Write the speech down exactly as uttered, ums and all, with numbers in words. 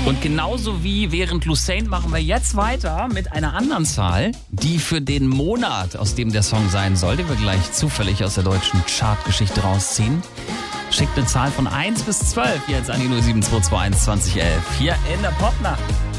Und genauso wie während Lucene machen wir jetzt weiter mit einer anderen Zahl, die für den Monat, aus dem der Song sein soll, den wir gleich zufällig aus der deutschen Chartgeschichte rausziehen. Schickt eine Zahl von eins bis zwölf jetzt an die null sieben zwei zwei eins zwanzig elf hier in der Popnacht.